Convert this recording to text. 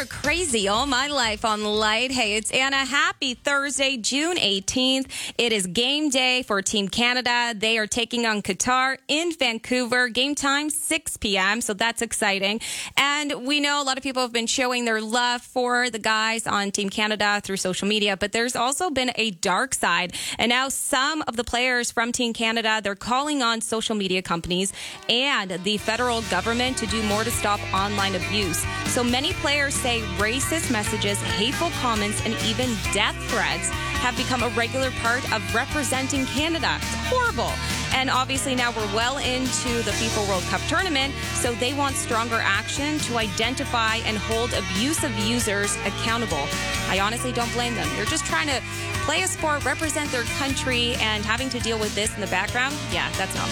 are crazy all my life on Light. Hey, it's Anna. Happy Thursday, June 18th. It is game day for Team Canada. They are taking on Qatar in Vancouver. Game time, 6 p.m., so that's exciting. And we know a lot of people have been showing their love for the guys on Team Canada through social media, but there's also been a dark side. And now some of the players from Team Canada, they're calling on social media companies and the federal government to do more to stop online abuse. So many players say racist messages, hateful comments, and even death threats have become a regular part of representing Canada. It's horrible. And obviously now we're well into the FIFA World Cup tournament, so they want stronger action to identify and hold abusive users accountable. I honestly don't blame them. They're just trying to play a sport, represent their country, and having to deal with this in the background, yeah, that's not